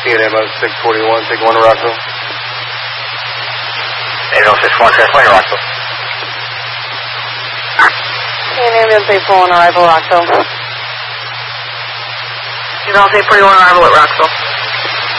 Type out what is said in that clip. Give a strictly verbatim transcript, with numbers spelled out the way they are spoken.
T N M oh six forty-one, take one to Rockville. eight oh six one, transport to Rockville. T N M eight forty-one, arrival Rockville. eight oh six forty-one, arrival at Rockville.